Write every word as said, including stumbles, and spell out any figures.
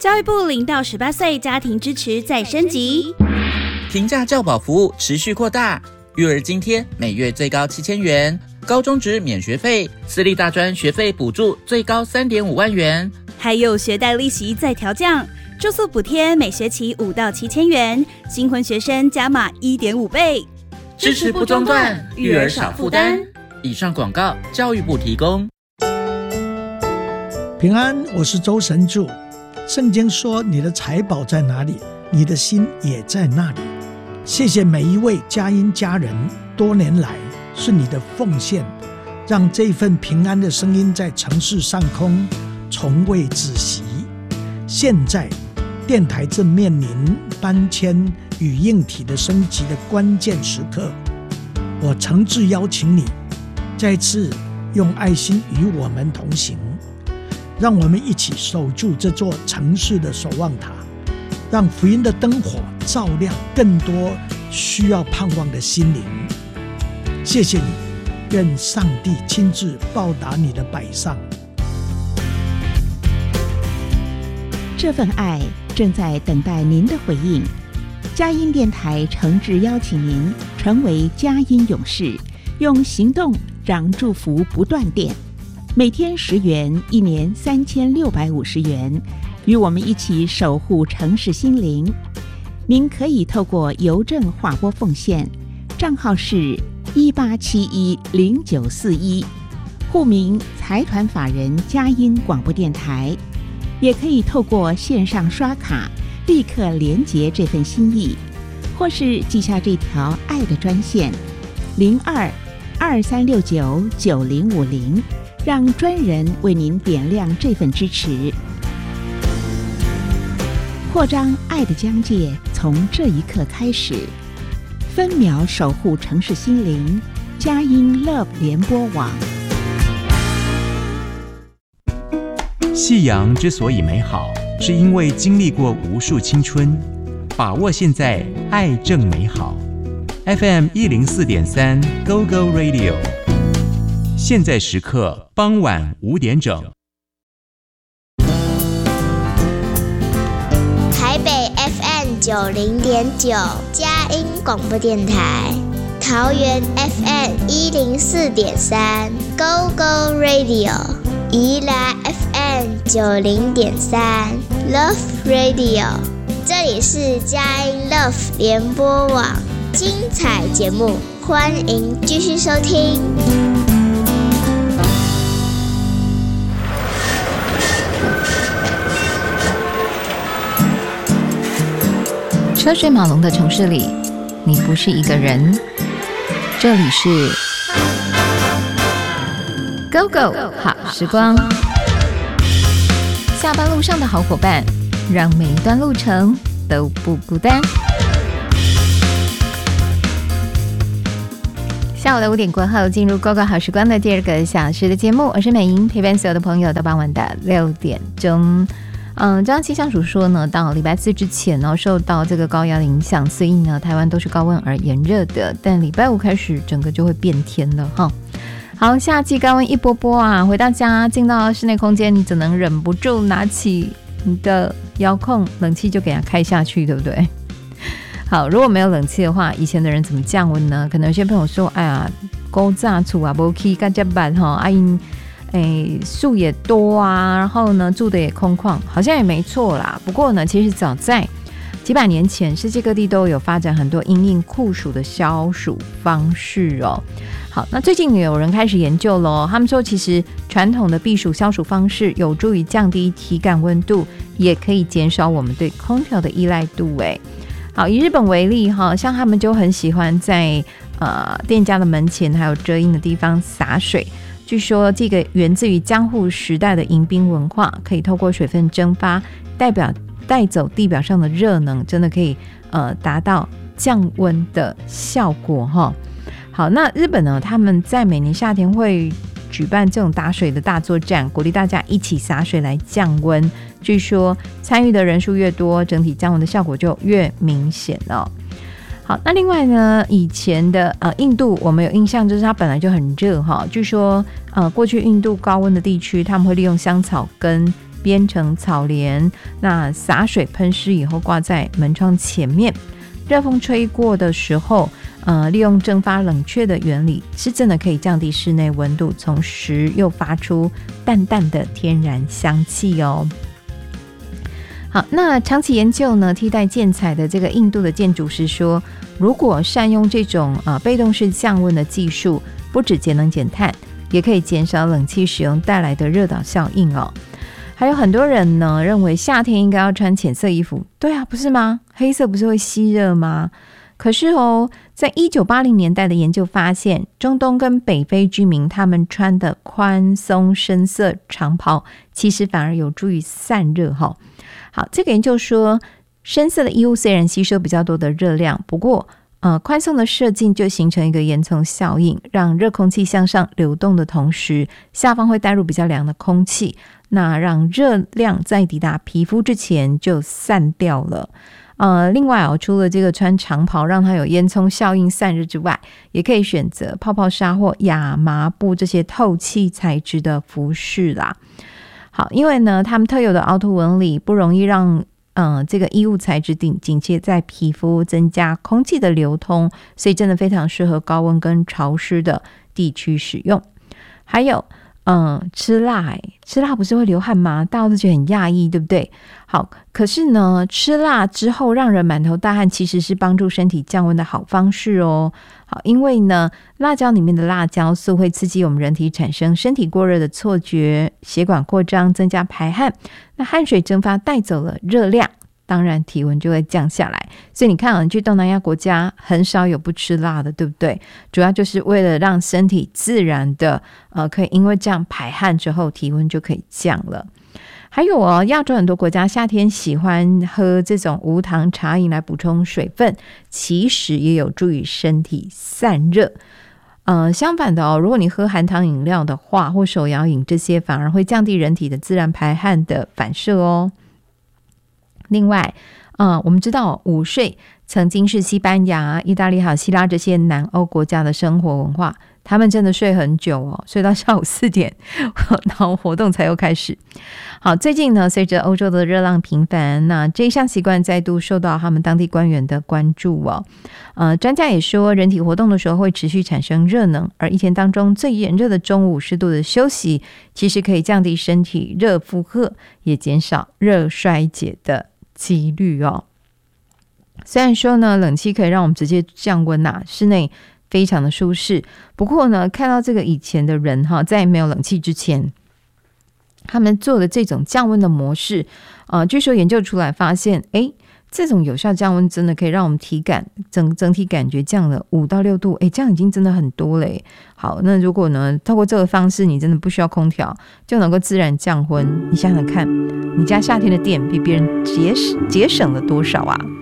教育部零到十八岁家庭支持再升级， 平价教保服务持续扩大，育儿津贴每月最高七千元，高中职免学费，私立大专学费补助最高 三点五万元， 还有学贷利息再调降，住宿补贴每学期五到七千元，新婚学生加码 一点五倍， 支持不中断，育儿少负担。以上广告，教育部提供。 平安，我是周神助。圣经说，你的财宝在哪里，你的心也在那里。谢谢每一位佳音家人，多年来是你的奉献，让这份平安的声音在城市上空从未止息。现在电台正面临搬迁与硬体的升级的关键时刻，我诚挚邀请你再次用爱心与我们同行，让我们一起守住这座城市的守望塔，让福音的灯火照亮更多需要盼望的心灵。谢谢你，愿上帝亲自报答你的摆上。 这份爱正在等待您的回应。佳音电台诚挚邀请您成为佳音勇士，用行动让祝福不断电。每天十元，一年三千六百五十元，与我们一起守护城市心灵。您可以透过邮政划拨奉献，账号是一八七一零九四一，户名财团法人佳音广播电台。也可以透过线上刷卡，立刻连结这份心意，或是记下这条爱的专线零二二三六九九零五零，让专人为您点亮这份支持。扩张爱的疆界，从这一刻开始，分秒守护城市心灵。佳音 Love 联播网。 夕阳之所以美好，是因为经历过无数青春。把握现在，爱正美好。F M 一零四点三 Go Go Radio， 现在时刻傍晚五点整。 台北 F M 九零点九佳音广播电台，桃园 F M 一零四点三 Go Go Radio， 宜兰 F M 九零点三 Love Radio， 这里是佳音 Love 联播网，精彩节目，欢迎继续收听。 车水马龙的城市里，你不是一个人。这里是 Go Go 好时光，下班路上的好伙伴，让每一段路程都不孤单。下午的五点过后，进入 Go Go 好时光的第二个小时的节目，我是美莹，陪伴所有的朋友到傍晚的六点钟。嗯，中央气象署说呢，到礼拜四之前呢，受到这个高压的影响，所以呢，台湾都是高温而炎热的。但礼拜五开始，整个就会变天了哈。好，夏季高温一波波啊，回到家进到室内空间，你只能忍不住拿起你的遥控冷气就给它开下去，对不对？好，如果没有冷气的话，以前的人怎么降温呢？可能有些朋友说，哎呀，古早厝啊，无起干这办哈，阿因。诶，树也多啊，然后呢，住的也空旷，好像也没错啦。不过呢，其实早在几百年前，世界各地都有发展很多因应酷暑的消暑方式哦。好，那最近有人开始研究咯，他们说其实传统的避暑消暑方式有助于降低体感温度，也可以减少我们对空调的依赖度。诶，好，以日本为例哈，像他们就很喜欢在呃店家的门前还有遮阴的地方洒水。据说这个源自于江户时代的迎宾文化，可以透过水分蒸发，代表带走地表上的热能，真的可以呃达到降温的效果哈。好，那日本呢，他们在每年夏天会举办这种打水的大作战，鼓励大家一起洒水来降温。据说参与的人数越多，整体降温的效果就越明显哦。好，那另外呢，以前的呃印度，我们有印象，就是它本来就很热哈。据说呃，过去印度高温的地区，他们会利用香草根编成草帘，那洒水喷湿以后挂在门窗前面，热风吹过的时候，呃，利用蒸发冷却的原理，是真的可以降低室内温度，同时又发出淡淡的天然香气哦。好，那长期研究呢，替代建材的这个印度的建筑师说，如果善用这种呃被动式降温的技术，不只节能减碳，也可以减少冷气使用带来的热岛效应哦。还有很多人呢认为夏天应该要穿浅色衣服，对啊，不是吗？黑色不是会吸热吗？可是哦，在一九八零年代的研究发现，中东跟北非居民他们穿的宽松深色长袍，其实反而有助于散热哈。好，这个研究说，深色的衣物虽然吸收比较多的热量，不过呃，宽松的射径就形成一个烟囱效应，让热空气向上流动的同时，下方会带入比较凉的空气，那让热量在抵达皮肤之前就散掉了。呃，另外哦，除了这个穿长袍让它有烟囱效应散热之外，也可以选择泡泡纱或亚麻布这些透气材质的服饰啦。好，因为呢，它们特有的凹凸纹理不容易让嗯这个衣物材质紧紧贴在皮肤，增加空气的流通，所以真的非常适合高温跟潮湿的地区使用。还有嗯，吃辣、欸，吃辣不是会流汗吗？大家都觉得很讶异，对不对？好，可是呢，吃辣之后让人满头大汗，其实是帮助身体降温的好方式哦。好，因为呢，辣椒里面的辣椒素会刺激我们人体产生身体过热的错觉，血管扩张，增加排汗。那汗水蒸发带走了热量，当然体温就会降下来。所以你看啊，你去东南亚国家很少有不吃辣的，对不对？主要就是为了让身体自然的呃，可以因为这样排汗之后体温就可以降了。还有哦，亚洲很多国家夏天喜欢喝这种无糖茶饮来补充水分，其实也有助于身体散热。呃，相反的哦，如果你喝含糖饮料的话，或手摇饮这些，反而会降低人体的自然排汗的反射哦。另外，呃，我们知道午睡曾经是西班牙、意大利还有希腊这些南欧国家的生活文化，他们真的睡很久哦，睡到下午四点，然后活动才又开始。好，最近呢，随着欧洲的热浪频繁，那这一项习惯再度受到他们当地官员的关注哦。呃，专家也说，人体活动的时候会持续产生热能，而一天当中最炎热的中午适度的休息，其实可以降低身体热负荷，也减少热衰竭的几率哦。虽然说呢，冷气可以让我们直接降温啊，室内非常的舒适。不过呢，看到这个以前的人哈，在没有冷气之前，他们做的这种降温的模式，呃，据说研究出来发现，诶，这种有效降温真的可以让我们体感整整体感觉降了五到六度，诶，这样已经真的很多了耶。好，那如果呢，透过这个方式，你真的不需要空调就能够自然降温，你想想看，你家夏天的电比别人节节省了多少啊？